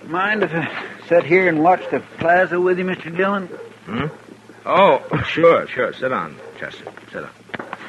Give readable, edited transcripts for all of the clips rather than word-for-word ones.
Mind if I sit here and watch the plaza with you, Mr. Dillon? Hmm? Oh, sure. Sit down, Chester. Sit down.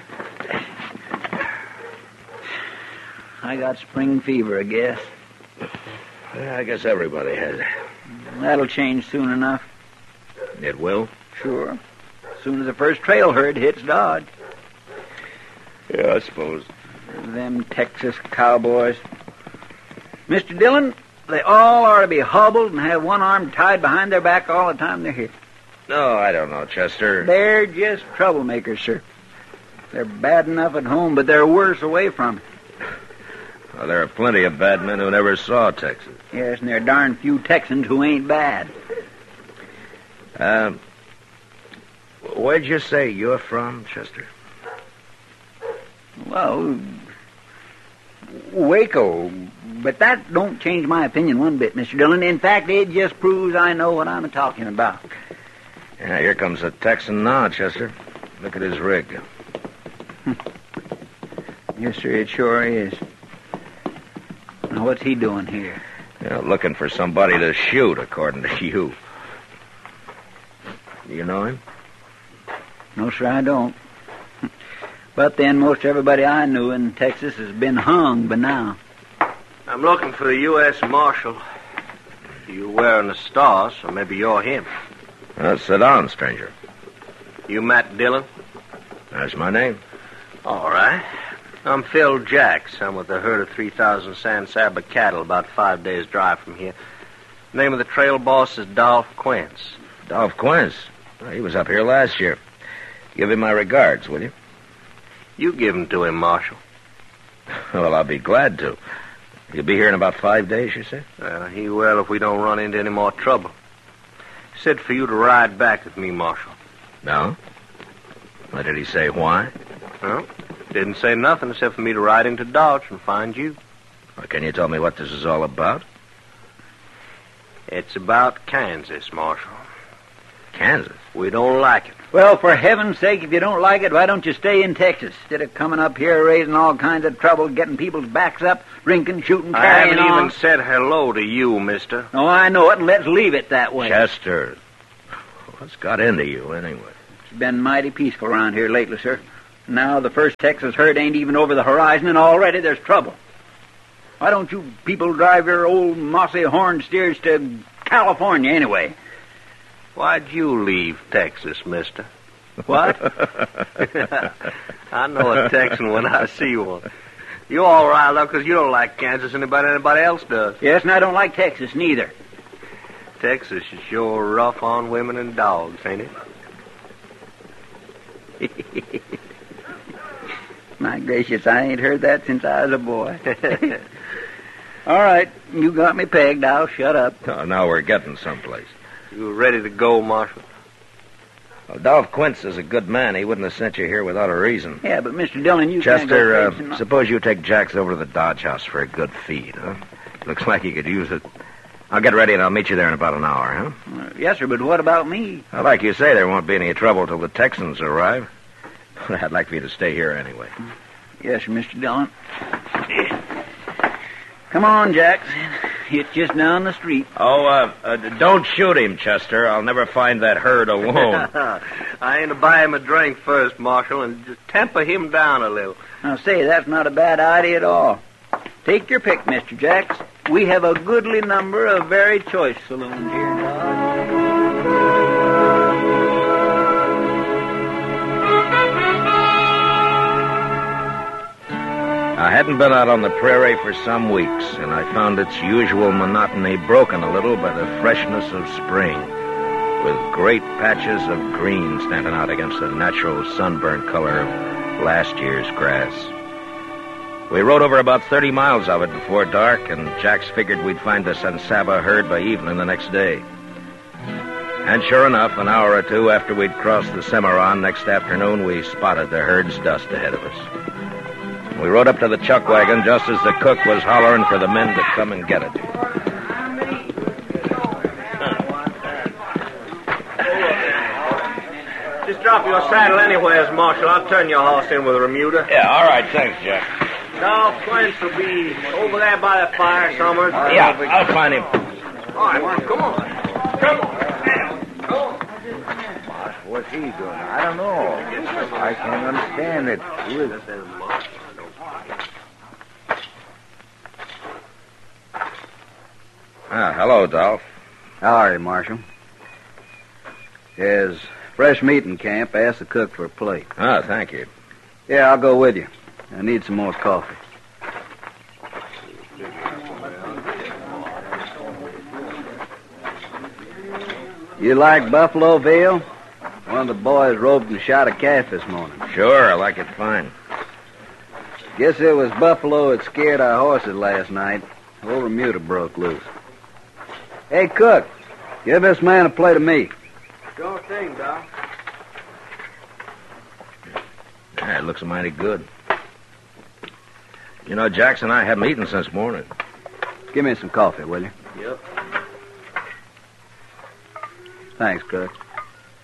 I got spring fever, I guess. Yeah, I guess everybody has it. That'll change soon enough. It will? Sure. As soon as the first trail herd hits Dodge. Yeah, I suppose. Them Texas cowboys. Mr. Dillon, they all ought to be hobbled and have one arm tied behind their back all the time they're here. No, I don't know, Chester. They're just troublemakers, sir. They're bad enough at home, but they're worse away from it. Well, there are plenty of bad men who never saw Texas. Yes, and there are darn few Texans who ain't bad. Where'd you say you're from, Chester? Well, Waco. But that don't change my opinion one bit, Mr. Dillon. In fact, it just proves I know what I'm talking about. Yeah, here comes a Texan now, Chester. Look at his rig. Yes, sir, it sure is. Now, what's he doing here? Yeah, looking for somebody to shoot, according to you. Do you know him? No, sir, I don't. But then most everybody I knew in Texas has been hung by now. I'm looking for the U.S. Marshal. You wearing the star, so maybe you're him. Sit down, stranger. You Matt Dillon? That's my name. All right. I'm Phil Jacks. I'm with the herd of 3,000 San Saba cattle about 5 days' drive from here. Name of the trail boss is Dolph Quince. Dolph Quince? Well, he was up here last year. Give him my regards, will you? You give them to him, Marshal. Well, I'll be glad to. He'll be here in about 5 days, you say? He will if we don't run into any more trouble. He said for you to ride back with me, Marshal. No? What did he say, why? Well, didn't say nothing except for me to ride into Dodge and find you. Well, can you tell me what this is all about? It's about Kansas, Marshal. Kansas? We don't like it. Well, for heaven's sake, if you don't like it, why don't you stay in Texas? Instead of coming up here raising all kinds of trouble, getting people's backs up, drinking, shooting, carrying I haven't on. even said hello to you, mister. Oh, I know it, and let's leave it that way. Chester, what's got into you, anyway? It's been mighty peaceful around here lately, sir. Now the first Texas herd ain't even over the horizon, and already there's trouble. Why don't you people drive your old mossy horn steers to California, anyway? Why'd you leave Texas, mister? What? I know a Texan when I see one. You all riled up because you don't like Kansas anybody else does. Yes, and I don't like Texas, neither. Texas is sure rough on women and dogs, ain't it? My gracious, I ain't heard that since I was a boy. All right, you got me pegged. I'll shut up. Oh, now we're getting someplace. You ready to go, Marshal? Well, Dolph Quince is a good man. He wouldn't have sent you here without a reason. Yeah, but Mr. Dillon, you can't go Chester, traipsing suppose you take Jacks over to the Dodge House for a good feed, huh? Looks like he could use it. I'll get ready and I'll meet you there in about an hour, huh? Yes, sir, but what about me? Well, like you say, there won't be any trouble till the Texans arrive. But I'd like for you to stay here anyway. Yes, sir, Mr. Dillon. Come on, Jack. It's just down the street. Oh, don't shoot him, Chester. I'll never find that herd alone. I ain't to buy him a drink first, Marshal, and just temper him down a little. Now, say, that's not a bad idea at all. Take your pick, Mr. Jacks. We have a goodly number of very choice saloons here in Dodge. I hadn't been out on the prairie for some weeks, and I found its usual monotony broken a little by the freshness of spring, with great patches of green standing out against the natural sunburnt color of last year's grass. We rode over about 30 miles of it before dark, and Jacks figured we'd find the San Saba herd by evening the next day. And sure enough, an hour or two after we'd crossed the Cimarron next afternoon, we spotted the herd's dust ahead of us. We rode up to the chuck wagon just as the cook was hollering for the men to come and get it. Just drop your saddle anywheres, Marshal. I'll turn your horse in with a remuda. Yeah, all right, thanks, Jack. Dolph Quince will be over there by the fire somewhere. Yeah, I'll find him. Boss, what's he doing? I don't know. I can't understand it. Who is it? Hello, Dolph. How are you, Marshal? There's fresh meat in camp. Ask the cook for a plate. Thank you. Yeah, I'll go with you. I need some more coffee. You like buffalo veal? One of the boys roped and shot a calf this morning. Sure, I like it fine. Guess it was buffalo that scared our horses last night. Whole remuda broke loose. Hey, cook, give this man a plate of meat. Sure thing, Doc. Yeah, it looks mighty good. You know, Jackson and I haven't eaten since morning. Give me some coffee, will you? Yep. Thanks, cook.